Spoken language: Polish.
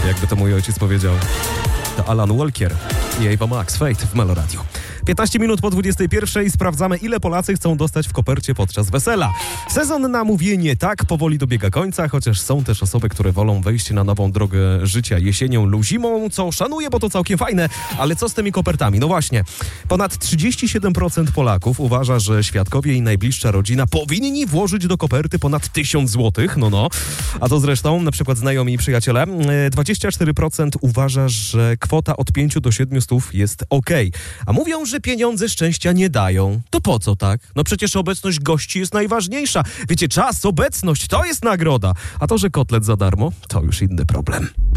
Jakby to mój ojciec powiedział. To Alan Walker i Ava Max, Fate w Meloradio. 15 minut po 21 sprawdzamy, ile Polacy chcą dostać w kopercie podczas wesela. Sezon na mówienie tak powoli dobiega końca, chociaż są też osoby, które wolą wejść na nową drogę życia jesienią lub zimą, co szanuję, bo to całkiem fajne, ale co z tymi kopertami? No właśnie, ponad 37% Polaków uważa, że świadkowie i najbliższa rodzina powinni włożyć do koperty ponad 1000 zł, a to zresztą na przykład znajomi i przyjaciele. 24% uważa, że kwota od 5 do 700 jest okej. A mówią, że pieniądze szczęścia nie dają. To po co tak? No przecież obecność gości jest najważniejsza. Wiecie, czas, obecność, to jest nagroda. A to, że kotlet za darmo, to już inny problem.